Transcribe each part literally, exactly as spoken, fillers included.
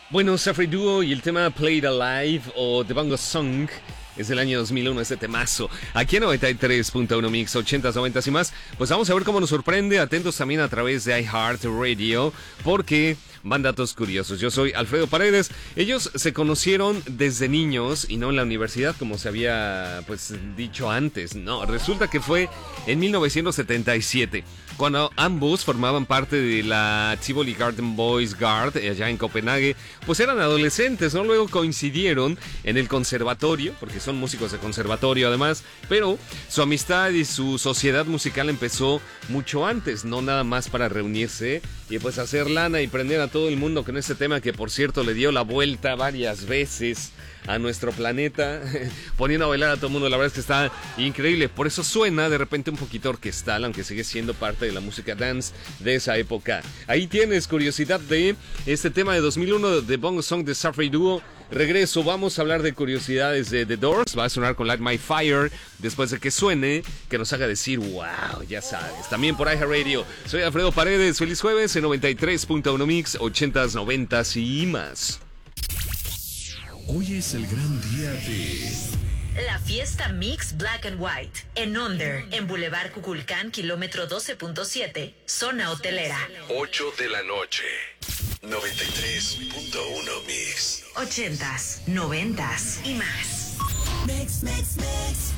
Bueno, Safri Duo y el tema Played Alive o The Bongo Song es del año dos mil uno, este temazo. Aquí en noventa y tres punto uno Mix, ochentas, noventas y más. Pues vamos a ver cómo nos sorprende. Atentos también a través de iHeartRadio, porque van datos curiosos. Yo soy Alfredo Paredes. Ellos se conocieron desde niños y no en la universidad, como se había pues dicho antes. No, resulta que fue en mil novecientos setenta y siete, cuando ambos formaban parte de la Tivoli Garden Boys Guard allá en Copenhague. Pues eran adolescentes, ¿no? Luego coincidieron en el conservatorio, porque son músicos de conservatorio además, pero su amistad y su sociedad musical empezó mucho antes, no nada más para reunirse y pues hacer lana y prender a todo el mundo con este tema que, por cierto, le dio la vuelta varias veces a nuestro planeta, poniendo a bailar a todo el mundo. La verdad es que está increíble. Por eso suena de repente un poquito orquestal, aunque sigue siendo parte de la música dance de esa época. Ahí tienes curiosidad de este tema de dos mil uno de Bongo Song de Safri Duo. Regreso, vamos a hablar de curiosidades de The Doors. Va a sonar con Light My Fire después de que suene, que nos haga decir wow, ya sabes. También por iHeartRadio. Soy Alfredo Paredes. Feliz jueves en noventa y tres punto uno Mix, ochentas, noventas y más. Hoy es el gran día de la fiesta Mix Black and White en Under, en Boulevard Cuculcán, kilómetro doce punto siete, zona hotelera. ocho de la noche. noventa y tres punto uno Mix. Ochentas, noventas y más. Mix, mix, mix.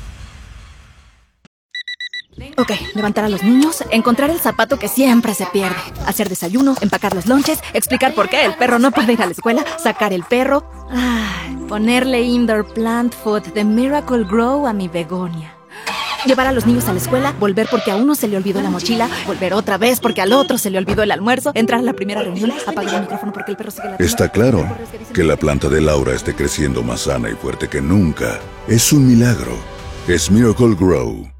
Ok, levantar a los niños, encontrar el zapato que siempre se pierde, hacer desayuno, empacar los lonches, explicar por qué el perro no puede ir a la escuela, sacar el perro, ay, ponerle indoor plant food de Miracle Grow a mi begonia. Llevar a los niños a la escuela, volver porque a uno se le olvidó la mochila, volver otra vez porque al otro se le olvidó el almuerzo, entrar a la primera reunión, apagar el micrófono porque el perro sigue latiendo. Está claro que la planta de Laura esté creciendo más sana y fuerte que nunca. Es un milagro. Es Miracle Grow.